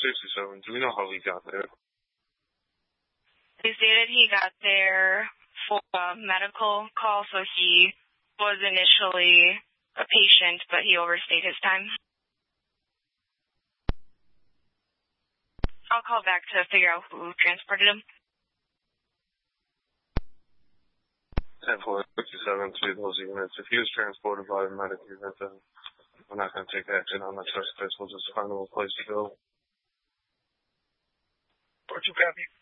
67. Do we know how he got there? They stated he got there for a medical call, so he was initially a patient, but he overstayed his time. I'll call back to figure out who transported him. 10-4-67 to those units. If he was transported by a medic unit, then we're not going to take action on the suspect. We'll just find a place to go. 4-2 copy.